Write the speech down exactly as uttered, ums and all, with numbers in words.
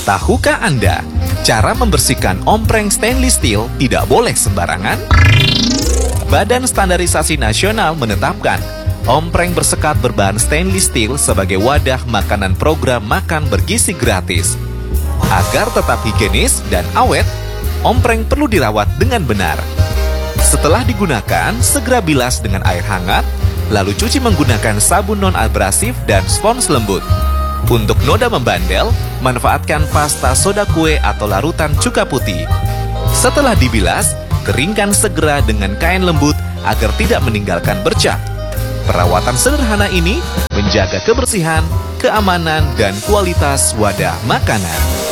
Tahukah Anda, cara membersihkan ompreng stainless steel tidak boleh sembarangan? Badan Standarisasi Nasional menetapkan ompreng bersekat berbahan stainless steel sebagai wadah makanan program makan bergizi gratis. Agar tetap higienis dan awet, ompreng perlu dirawat dengan benar. Setelah digunakan, segera bilas dengan air hangat, lalu cuci menggunakan sabun non-abrasif dan spons lembut. Untuk noda membandel, manfaatkan pasta soda kue atau larutan cuka putih. Setelah dibilas, keringkan segera dengan kain lembut agar tidak meninggalkan bercak. Perawatan sederhana ini menjaga kebersihan, keamanan, dan kualitas wadah makanan.